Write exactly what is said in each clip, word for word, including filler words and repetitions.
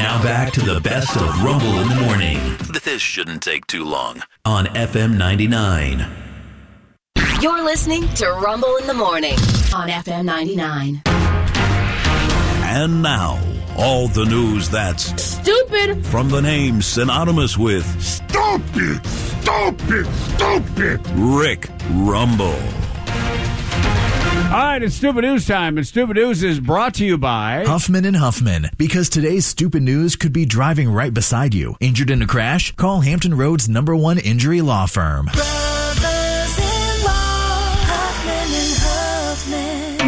Now back to the best of Rumble in the Morning. This shouldn't take too long on F M ninety-nine. You're listening to Rumble in the Morning on F M ninety-nine. And now, all the news that's stupid from the name synonymous with stupid, stupid, stupid. Rick Rumble. All right, it's Stupid News time, and Stupid News is brought to you by Huffman and Huffman, because today's stupid news could be driving right beside you. Injured in a crash? Call Hampton Roads' number one injury law firm. Brothers in law, Huffman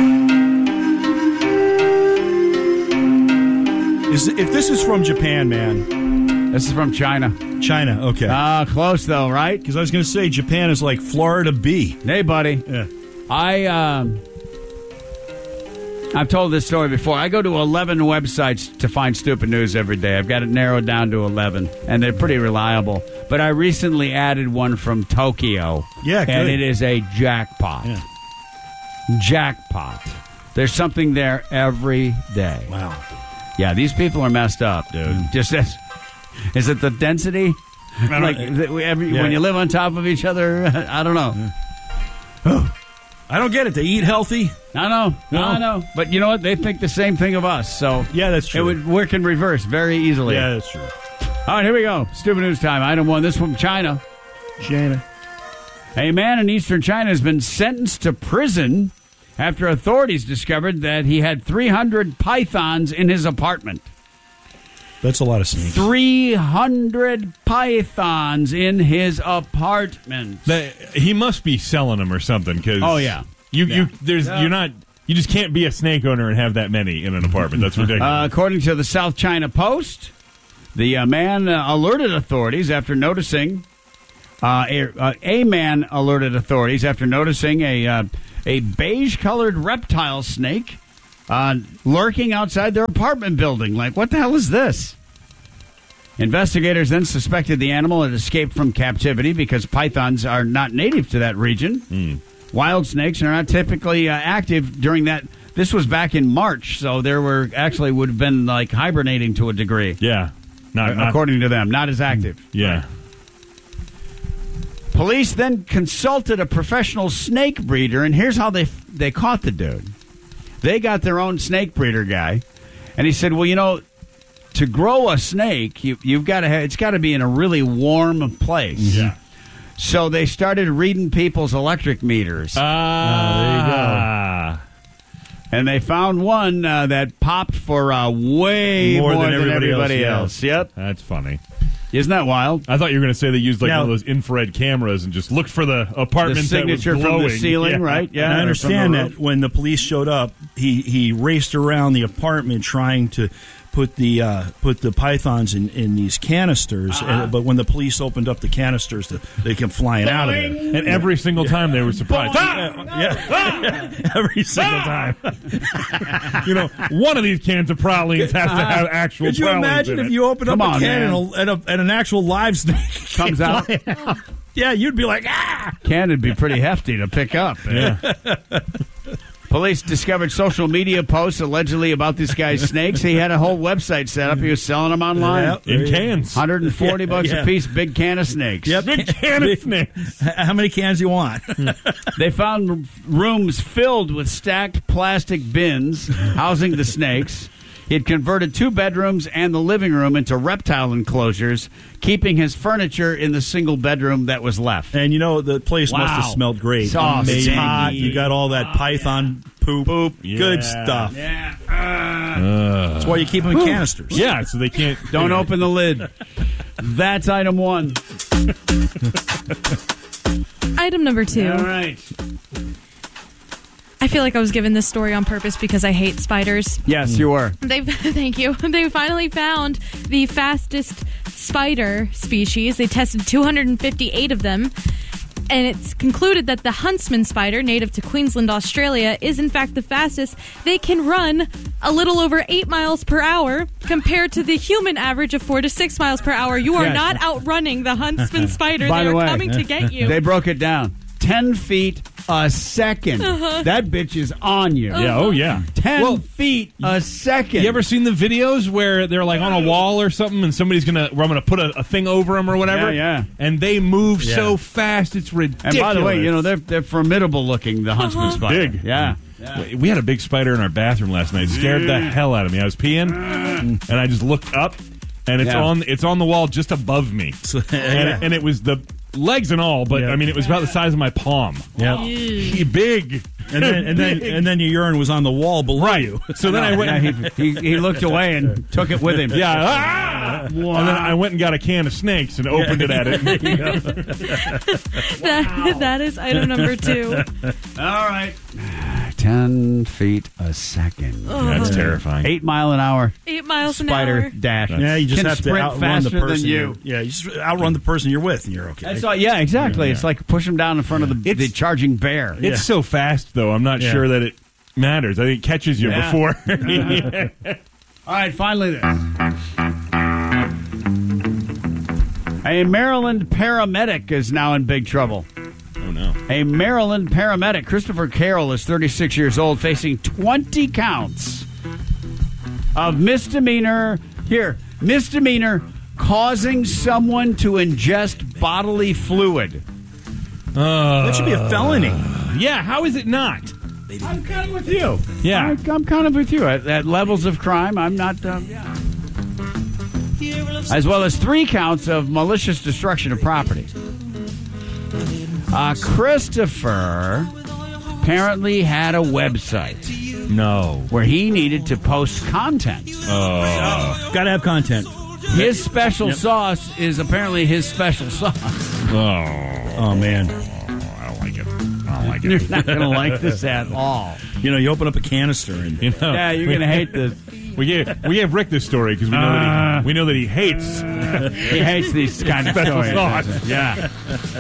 and Huffman. Is, if this is from Japan, man. This is from China. China, okay. Ah, uh, close though, right? Because I was going to say Japan is like Florida B. Hey, buddy. Yeah. I, um... I've told this story before. I go to eleven websites to find stupid news every day. I've got it narrowed down to eleven, and they're pretty reliable. But I recently added one from Tokyo. Yeah, good. And it is a jackpot. Yeah. Jackpot. There's something there every day. Wow. Yeah, these people are messed up, dude. Mm. Just as, is it the density? Like the, every, yeah. when you live on top of each other? I don't know. Yeah. I don't get it. They eat healthy. I know. No. I know. But you know what? They think the same thing of us. So yeah, that's true. It would work in reverse very easily. Yeah, that's true. All right, here we go. Stupid news time. Item one. This from China. China. A man in eastern China has been sentenced to prison after authorities discovered that he had three hundred pythons in his apartment. That's a lot of snakes. three hundred pythons in his apartment. That, he must be selling them or something. Cause oh yeah, you yeah. you there's yeah. you're not you just can't be a snake owner and have that many in an apartment. That's ridiculous. Uh, according to the South China Post, the uh, man uh, alerted authorities after noticing uh, a, uh, a man alerted authorities after noticing a uh, a beige colored reptile snake Uh, lurking outside their apartment building. Like, what the hell is this? Investigators then suspected the animal had escaped from captivity because pythons are not native to that region. Mm. Wild snakes are not typically uh, active during that. This was back in March, so there were actually would have been like hibernating to a degree. Yeah. Not, uh, not according to them, not as active. Yeah. Police then consulted a professional snake breeder, and here's how they they caught the dude. They got their own snake breeder guy, and he said, well, you know, to grow a snake, you, you've got to have, it's got to be in a really warm place. Yeah. So they started reading people's electric meters. Ah. Uh, there you go. And they found one uh, that popped for uh, way more, more than, than everybody, everybody else. else, else. Yep. That's funny. Isn't that wild? I thought you were going to say they used like Now, one of those infrared cameras and just looked for the apartment The signature that was glowing. from the ceiling, Yeah. right? Yeah. And I or understand from the that when the police showed up, he, he raced around the apartment trying to put the uh, put the pythons in, in these canisters. Uh-huh. And, but when the police opened up the canisters, the, they came flying out of there. And every single time they were surprised. Ah! Yeah, every single time. You know, one of these cans of pralines has to have actual Could you pralines imagine in if it. you opened Come up a on, can man. and, a, and, a, and an actual live snake Comes out. flying out? Yeah, you'd be like, ah! Can would be pretty hefty to pick up. Yeah. Police discovered social media posts allegedly about this guy's snakes. He had a whole website set up. He was selling them online. Yeah. In cans. one hundred forty Yeah, bucks yeah. a piece, big can of snakes. Yep. Big can of snakes. How many cans you want? They found rooms filled with stacked plastic bins housing the snakes. He had converted two bedrooms and the living room into reptile enclosures, keeping his furniture in the single bedroom that was left. And you know, the place must have Wow. smelled great. Sauce. It's Amazing. hot. You got all that python poop. Poop. Good Yeah. stuff. Yeah. That's why you keep them in canisters. Yeah, so they can't. Don't open the lid. That's item one. Item number two. All right. I feel like I was given this story on purpose because I hate spiders. Yes, you were. They, thank you. They finally found the fastest spider species. They tested two hundred fifty-eight of them. And it's concluded that the huntsman spider, native to Queensland, Australia, is in fact the fastest. They can run a little over eight miles per hour compared to the human average of four to six miles per hour. You are Yes. not outrunning the huntsman spider. By they the are way, coming to get you. They broke it down. ten feet a second. Uh-huh. That bitch is on you. Yeah, oh, yeah. ten Well, feet a second. You ever seen the videos where they're like on a wall or something and somebody's going to, where I'm going to put a, a thing over them or whatever? Yeah, yeah. And they move Yeah. so fast, it's ridiculous. And by the way, you know, they're, they're formidable looking, the huntsman spider. Big. Yeah. We- We had a big spider in our bathroom last night. It scared the hell out of me. I was peeing, and I just looked up, and it's Yeah. on it's on the wall just above me. and, and it was the legs and all, but Yeah. I mean, it was about the size of my palm. Yeah. He big. And then and then and then your urine was on the wall below Right. you. So then I went. Yeah, he, he, he looked away and took it with him. Yeah. Ah! And then I went and got a can of snakes and opened it at it. That, that is item number two. All right. ten feet a second. That's terrifying. Eight mile an hour Eight miles an spider hour. dash. Yeah, you just Can have to sprint outrun the faster person. than you. you're- Yeah, you just outrun the person you're with, and you're okay. That's all, yeah, exactly. It's like push him down in front of the, It's- the charging bear. It's Yeah. so fast, though. I'm not Yeah. sure that it matters. I think it catches you Yeah. before. All right, finally this. A Maryland paramedic is now in big trouble. Oh, no. A Maryland paramedic, Christopher Carroll, is thirty-six years old, facing twenty counts of misdemeanor. Here, misdemeanor causing someone to ingest bodily fluid. Uh, That should be a felony. yeah, how is it not? I'm kind of with you. Yeah. I, I'm kind of with you. At, at levels of crime, I'm not. Um, yeah. As well as three counts of malicious destruction of property. Uh, Christopher apparently had a website No. where he needed to post content. Oh. Got to have content. His special sauce is apparently his special sauce. Oh. Oh man, I don't like it. I don't like You're it. not going to like this at all. you know, you open up a canister and You know, Yeah, you're we- going to hate this. We gave we gave Rick this story because we know that Uh. he we know that he hates. He hates these kind of Special stories. sauce. Yeah.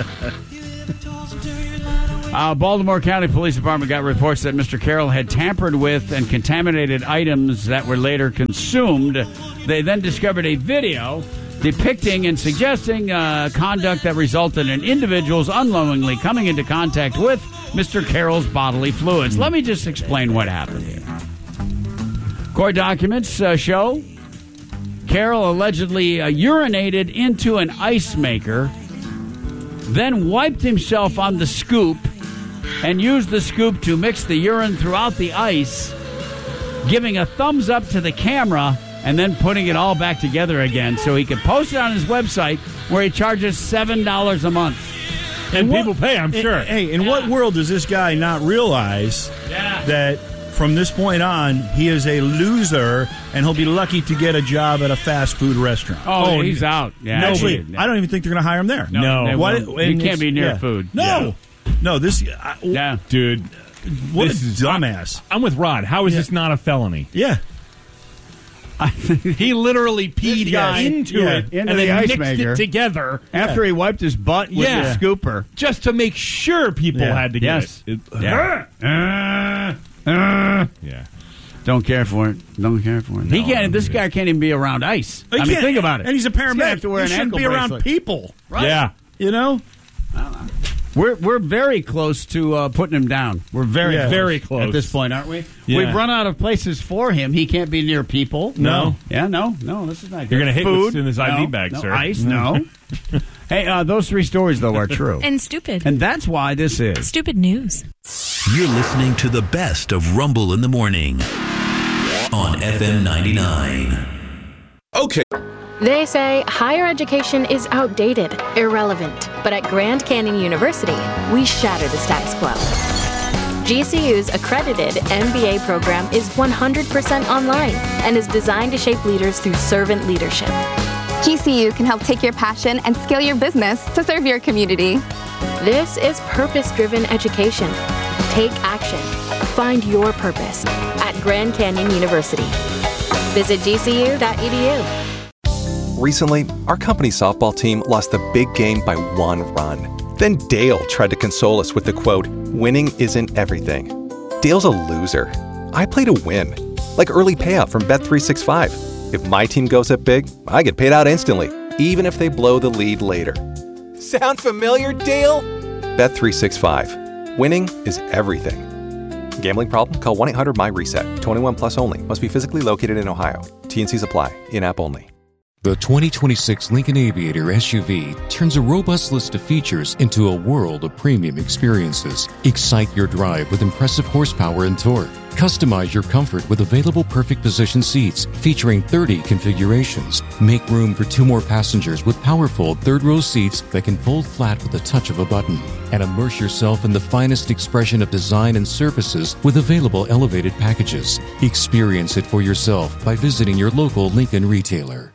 Uh, Baltimore County Police Department got reports that Mister Carroll had tampered with and contaminated items that were later consumed. They then discovered a video depicting and suggesting uh, conduct that resulted in individuals unknowingly coming into contact with Mister Carroll's bodily fluids. Let me just explain what happened here. Court documents uh, show Carroll allegedly uh, urinated into an ice maker, then wiped himself on the scoop and used the scoop to mix the urine throughout the ice, giving a thumbs up to the camera and then putting it all back together again so he could post it on his website where he charges seven dollars a month. And what- people pay, I'm sure. Hey, in what world does this guy not realize Yeah. that from this point on he is a loser and he'll be lucky to get a job at a fast food restaurant? Oh, Oh, he's out. Yeah, Actually, he- I don't even think they're going to hire him there. No. they What? won't. He and can't it's- be near yeah. food. No, no. This I, Yeah. Dude, what this a is- dumbass. I'm with Rod. How is Yeah. this not a felony? Yeah. He literally peed guy- into yeah, it into and the then ice mixed maker. it together After he wiped his butt with Yeah. the scooper. just to make sure people Yeah. had to get Yes. it. It- Yeah. Uh, uh. Yeah. Don't care for it. Don't care for it. he No, can't. This yeah. guy can't even be around ice. He I mean, can't- think about it. And he's a He's gonna paramedic. have to wear he an shouldn't ankle be around bracelet. people. Right? Yeah. You know. We're we're very close to uh, putting him down. We're very Yeah. close Very close. at this point, aren't we? Yeah. We've run out of places for him. He can't be near people. No. Yeah, no, no. This is not good. You're gonna hit Food what's in this I V no, bag, no. sir. Ice, no. Hey, uh, those three stories though are true, And stupid. and that's why this is. Stupid news. You're listening to the best of Rumble in the Morning on F M ninety-nine. Okay. They say higher education is outdated, irrelevant. But at Grand Canyon University, we shatter the status quo. G C U's accredited M B A program is one hundred percent online and is designed to shape leaders through servant leadership. G C U can help take your passion and scale your business to serve your community. This is purpose-driven education. Take action. Find your purpose at Grand Canyon University. Visit G C U dot E D U. Recently, our company softball team lost the big game by one run. Then Dale tried to console us with the quote, "Winning isn't everything." Dale's a loser. I play to win. Like early payout from Bet three sixty-five. If my team goes up big, I get paid out instantly, even if they blow the lead later. Sound familiar, Dale? Bet three sixty-five. Winning is everything. Gambling problem? Call one eight hundred M Y reset. twenty-one plus only. Must be physically located in Ohio. T and Cs apply. In-app only. The twenty twenty-six Lincoln Aviator S U V turns a robust list of features into a world of premium experiences. Excite your drive with impressive horsepower and torque. Customize your comfort with available perfect position seats featuring thirty configurations. Make room for two more passengers with powerful third-row seats that can fold flat with the touch of a button. And immerse yourself in the finest expression of design and services with available elevated packages. Experience it for yourself by visiting your local Lincoln retailer.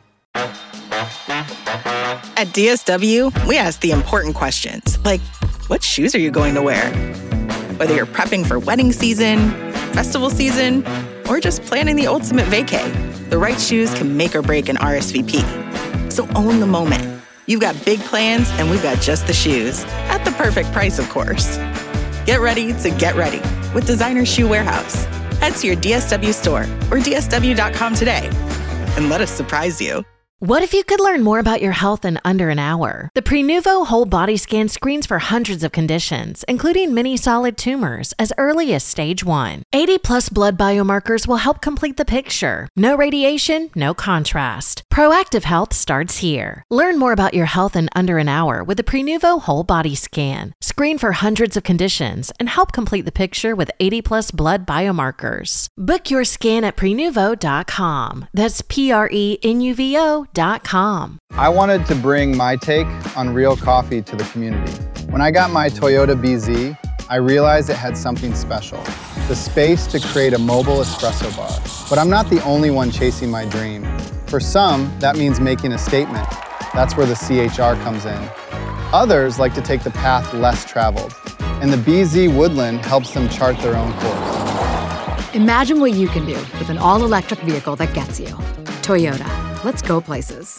At D S W, we ask the important questions, like, what shoes are you going to wear? Whether you're prepping for wedding season, festival season, or just planning the ultimate vacay, the right shoes can make or break an R S V P. So own the moment. You've got big plans, and we've got just the shoes. At the perfect price, of course. Get ready to get ready with Designer Shoe Warehouse. Head to your D S W store or D S W dot com today and let us surprise you. What if you could learn more about your health in under an hour? The Prenuvo Whole Body Scan screens for hundreds of conditions, including many solid tumors, as early as stage one. eighty plus blood biomarkers will help complete the picture. No radiation, no contrast. Proactive health starts here. Learn more about your health in under an hour with the Prenuvo Whole Body Scan. Screen for hundreds of conditions and help complete the picture with eighty plus blood biomarkers. Book your scan at prenuvo dot com. That's P R E N U V O dot com. I wanted to bring my take on real coffee to the community. When I got my Toyota B Z, I realized it had something special, the space to create a mobile espresso bar. But I'm not the only one chasing my dream. For some, that means making a statement. That's where the C H R comes in. Others like to take the path less traveled, and the B Z Woodland helps them chart their own course. Imagine what you can do with an all-electric vehicle that gets you. Toyota. Let's go places.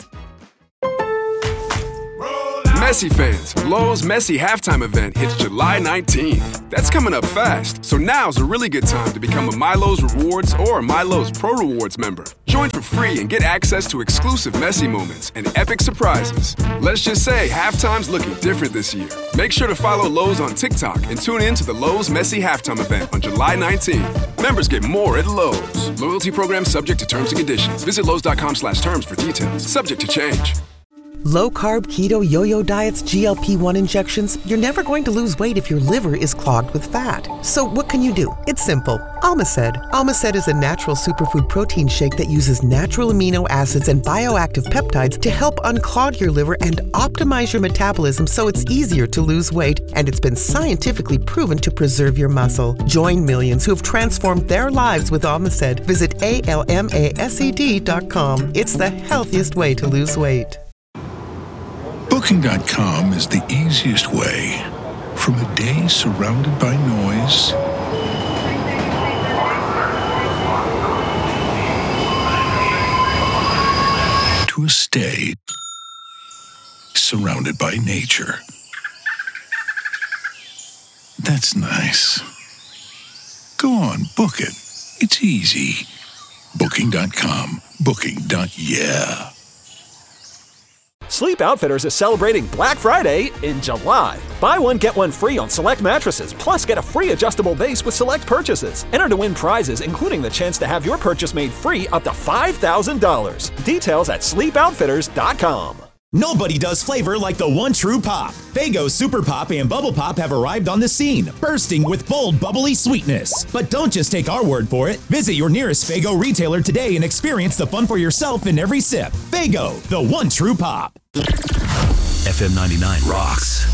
Messi fans, Lowe's Messi halftime event hits July nineteenth. That's coming up fast, so now's a really good time to become a MyLowe's Rewards or a MyLowe's Pro Rewards member. Join for free and get access to exclusive Messi moments and epic surprises. Let's just say halftime's looking different this year. Make sure to follow Lowe's on TikTok and tune in to the Lowe's Messi halftime event on July nineteenth. Members get more at Lowe's. Loyalty program subject to terms and conditions. Visit Lowe's dot com slash terms for details. Subject to change. Low-carb, keto, yo-yo diets, G L P one injections, you're never going to lose weight if your liver is clogged with fat. So what can you do? It's simple. Almaced. Almaced is a natural superfood protein shake that uses natural amino acids and bioactive peptides to help unclog your liver and optimize your metabolism so it's easier to lose weight, and it's been scientifically proven to preserve your muscle. Join millions who have transformed their lives with Almaced. Visit A L M A S E D dot com. It's the healthiest way to lose weight. Booking dot com is the easiest way. From a day surrounded by noise to a stay surrounded by nature. That's nice. Go on, book it. It's easy. Booking dot com. Booking. Yeah. Sleep Outfitters is celebrating Black Friday in July. Buy one, get one free on select mattresses, plus get a free adjustable base with select purchases. Enter to win prizes, including the chance to have your purchase made free up to five thousand dollars. Details at sleep outfitters dot com. Nobody does flavor like the one true pop. Faygo Super Pop and Bubble Pop have arrived on the scene, bursting with bold, bubbly sweetness. But don't just take our word for it. Visit your nearest Faygo retailer today and experience the fun for yourself in every sip. Faygo, the one true pop. F M ninety-nine rocks.